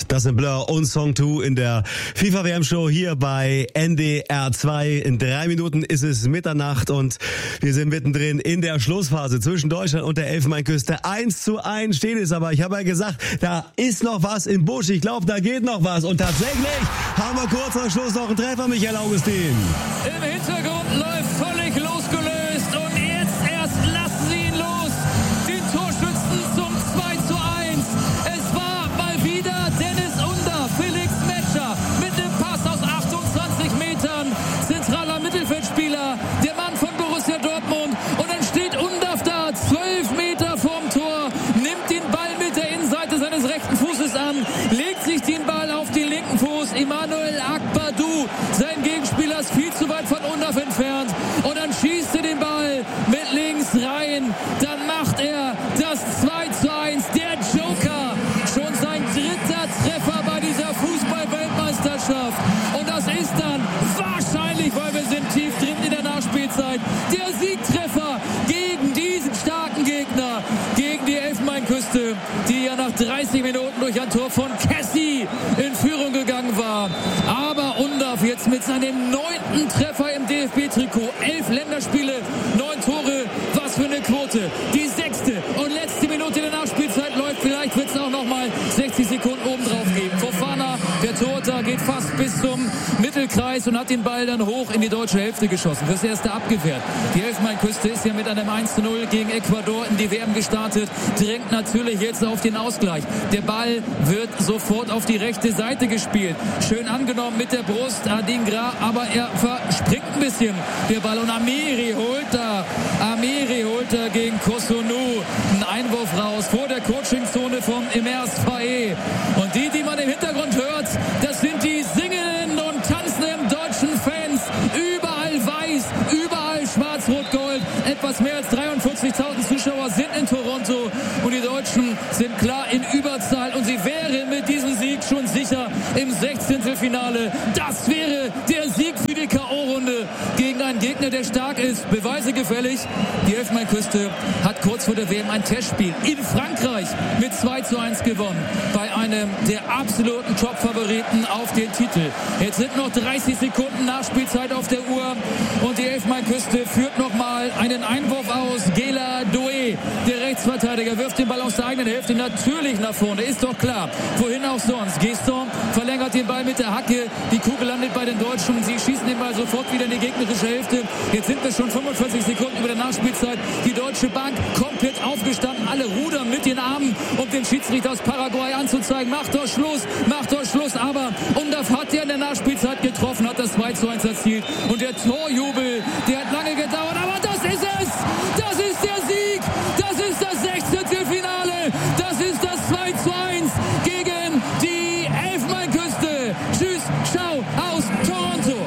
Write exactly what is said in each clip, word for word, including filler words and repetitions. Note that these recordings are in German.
Das sind Blur und Song zwei in der FIFA-W M-Show hier bei N D R zwei. In drei Minuten ist es Mitternacht und wir sind mittendrin in der Schlussphase zwischen Deutschland und der Elfenbeinküste. Eins zu eins steht es, aber ich habe ja gesagt, da ist noch was im Busch. Ich glaube, da geht noch was. Und tatsächlich haben wir kurz vor Schluss noch einen Treffer, Michael Augustin. Im Hintergrund läuft völlig losgelöst und jetzt erst lassen sie ihn los. Den Torschützen zum zwei zu eins. Es war mal wieder Dennis Under, Felix Metscher mit dem Pass aus achtundzwanzig Metern. Zentraler Mittelfeldspieler, der Mann von Borussia Dortmund. Und dann steht Undav da, zwölf Meter vorm Tor, nimmt den Ball mit der Innenseite seines rechten Fußes an, legt sich den Ball auf den linken Fuß. Emmanuel Akbadou, sein Gegenspieler, ist viel zu weit von Undav entfernt. Und dann schießt er den Ball mit links rein. Dann macht er das zwei zu eins. Der Joker, schon sein dritter Treffer bei dieser Fußball-Weltmeisterschaft. Und das ist dann wahrscheinlich, weil wir sind tief drin in der Nachspielzeit, der Siegtreffer gegen diesen starken Gegner, gegen die Elfenbeinküste, die ja nach dreißig Minuten durch ein Tor von Kessie in Führung gegangen war. Aber Undav jetzt mit seinem neunten Treffer im D F B-Trikot. Elf Länderspiele, neun Tore. Was für eine Quote. Die sechste und letzte Minute der Nachspielzeit läuft. Vielleicht wird es auch noch mal sechzig Sekunden obendrauf geben. Fofana, der Torhüter, geht fast bis zum Mittelkreis und hat den Ball dann hoch in die deutsche Hälfte geschossen. Fürs Erste abgewehrt. Die Elfenbeinküste ist ja mit einem eins zu null gegen Ecuador in die W M gestartet. Drängt natürlich jetzt auf den Ausgleich. Der Ball wird sofort auf die rechte Seite gespielt. Schön angenommen mit der Brust Adingra, aber er verspringt ein bisschen. Der Ball und Amiri holt da. Amiri holt da gegen Kosunu einen Einwurf raus vor der Coachingzone vom Emers Faé. Und die, die man im Hintergrund hört, das sind die singenden und tanzenden deutschen Fans. Überall weiß, überall schwarz-rot-gold. Etwas mehr als dreiundvierzigtausend Zuschauer sind in Toronto und die Deutschen sind klar in Überzahl und sie wären mit diesem Sieg schon sicher im Sechzehntelfinale. Das wäre der Sieg für die K O-Runde gegen einen Gegner, der stark ist. Beweise gefällig. Die Elfenbeinküste hat kurz vor der W M ein Testspiel in Frankreich mit zwei zu eins gewonnen. Bei einem der absoluten Top-Favoriten auf den Titel. Jetzt sind noch dreißig Sekunden Nachspielzeit auf der Uhr und die Elfenbeinküste führt nochmal einen Einwurf aus. Gela Doué, der Rechtsverteidiger, wirft den Ball aus der eigenen Hälfte natürlich nach vorne. Ist doch klar. Wohin auch sonst. Geston verlängert den Ball mit der Hacke. Die Kugel landet bei den Deutschen. Sie schießen den Ball sofort wieder in die gegnerische Hälfte. Jetzt sind wir schon fünfundvierzig Sekunden über der Nachspielzeit. Die Deutsche Bank komplett aufgestanden. Alle rudern mit den Armen, um den Schiedsrichter aus Paraguay anzuzeigen. Macht doch Schluss, macht doch Schluss. Aber Undav hat ja in der Nachspielzeit getroffen, hat das zwei zu eins erzielt. Und der Torjubel, der hat lange gedauert. Aber das ist es! Das ist der Sieg! Das ist das Sechzehntelfinale! Das ist das zwei zu eins gegen die Elfenbeinküste! Tschüss, ciao aus Toronto!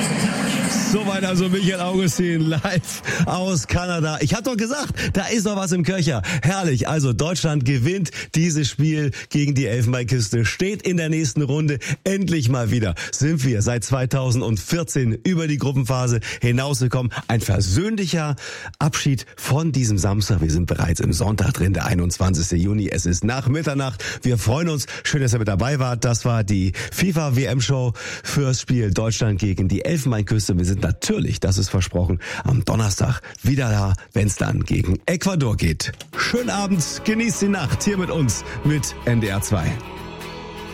Soweit also Michael Augustin live aus Kanada. Ich habe doch gesagt, da ist noch was im Köcher. Herrlich. Also Deutschland gewinnt dieses Spiel gegen die Elfenbeinküste, steht in der nächsten Runde. Endlich mal wieder sind wir seit zweitausendvierzehn über die Gruppenphase hinausgekommen. Ein versöhnlicher Abschied von diesem Samstag. Wir sind bereits im Sonntag drin, der einundzwanzigsten Juni. Es ist nach Mitternacht. Wir freuen uns. Schön, dass ihr mit dabei wart. Das war die FIFA-W M-Show fürs Spiel Deutschland gegen die Elfenbeinküste. Wir sind natürlich, das ist versprochen, am Donnerstag wieder da, wenn es dann gegen Ecuador geht. Schönen Abend, genießt die Nacht hier mit uns mit N D R zwei.